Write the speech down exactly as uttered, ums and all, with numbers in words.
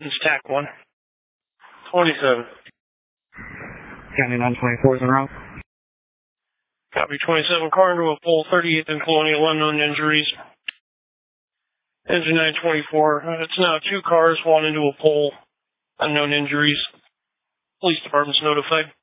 It's T A C one. twenty-seven. County nine twenty-four is en route. Copy twenty-seven, car into a pole, thirty-eighth and Colonial, unknown injuries. Engine nine twenty-four, uh, it's now two cars, one into a pole, unknown injuries. Police department's notified.